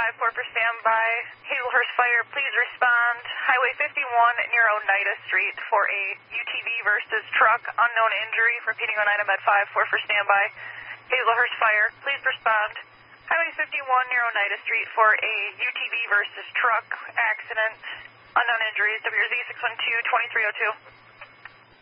5-4 for standby. Hazelhurst Fire, please respond. Highway 51 near Oneida Street for a UTV versus truck. Unknown injury. Repeating Oneida Med 5-4 for standby. Hazelhurst Fire, please respond. Highway 51 near Oneida Street for a UTV versus truck accident. Unknown injuries. WRZ 612-2302.